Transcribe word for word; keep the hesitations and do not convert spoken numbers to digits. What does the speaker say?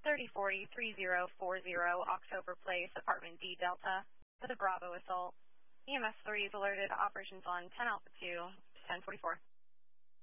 thirty forty, three zero four zero, October Place, Apartment D, Delta, for the Bravo assault. E M S three is alerted. Operations on ten Alpha two, ten forty-four.